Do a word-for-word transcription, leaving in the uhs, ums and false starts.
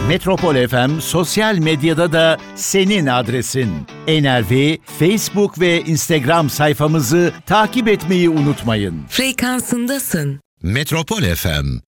Metropol F M sosyal medyada da senin adresin. N R V, Facebook ve Instagram sayfamızı takip etmeyi unutmayın. Frekansındasın. Metropol F M